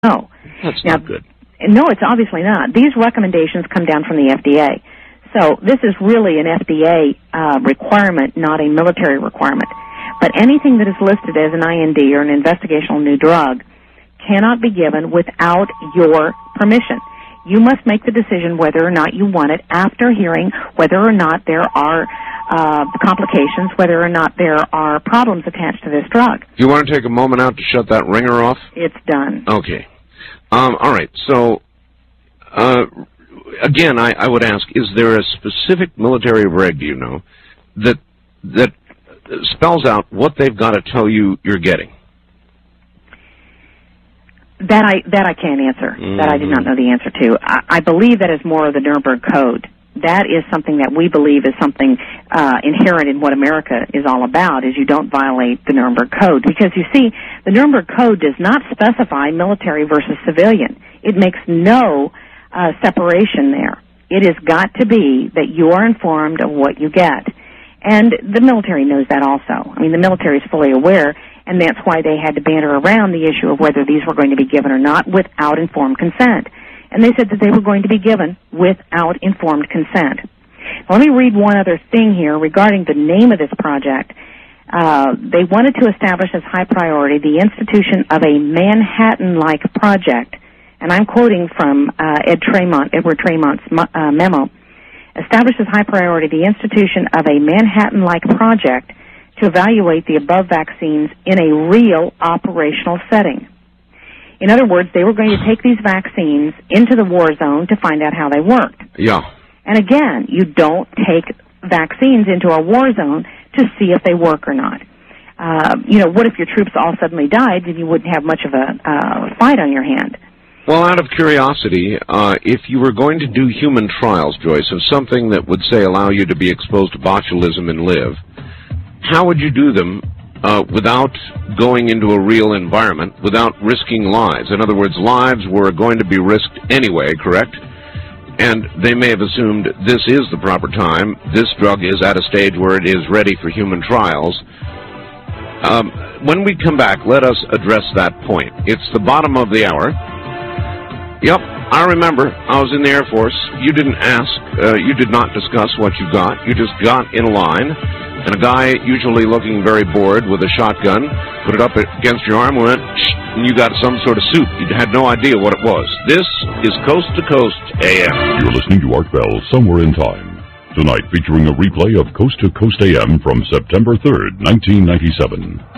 No. That's not good. No, it's obviously not. These recommendations come down from the FDA. So this is really an FDA requirement, not a military requirement. But anything that is listed as an IND or an investigational new drug cannot be given without your permission. You must make the decision whether or not you want it after hearing whether or not there are complications, whether or not there are problems attached to this drug. Do you want to take a moment out to shut that ringer off? It's done. Okay. All right. So, again, I would ask, is there a specific military reg, do you know, that spells out what they've got to tell you you're getting? That I can't answer. Mm-hmm. That I do not know the answer to. I believe that is more of the Nuremberg Code. That is something that we believe is something inherent in what America is all about, is you don't violate the Nuremberg Code. Because, you see, the Nuremberg Code does not specify military versus civilian. It makes no separation there. It has got to be that you are informed of what you get. And the military knows that also. I mean, the military is fully aware, and that's why they had to banter around the issue of whether these were going to be given or not without informed consent. And they said that they were going to be given without informed consent. Now, let me read one other thing here regarding the name of this project. They wanted to establish as high priority the institution of a Manhattan-like project. And I'm quoting from Edward Tremont's memo. Establish as high priority the institution of a Manhattan-like project to evaluate the above vaccines in a real operational setting. In other words, they were going to take these vaccines into the war zone to find out how they worked. Yeah. And again, you don't take vaccines into a war zone to see if they work or not. What if your troops all suddenly died and you wouldn't have much of a fight on your hand? Well, out of curiosity, if you were going to do human trials, Joyce, of something that would, say, allow you to be exposed to botulism and live, how would you do them without going into a real environment, without risking lives? In other words, lives were going to be risked anyway, correct? And they may have assumed this is the proper time, this drug is at a stage where it is ready for human trials. When we come back, let us address that point. It's the bottom of the hour. Yep, I remember. I was in the Air Force. You didn't ask. You did not discuss what you got. You just got in line, and a guy, usually looking very bored, with a shotgun, put it up against your arm, went, shh, and you got some sort of soup. You had no idea what it was. This is Coast to Coast AM. You're listening to Art Bell, Somewhere in Time. Tonight, featuring a replay of Coast to Coast AM from September 3rd, 1997.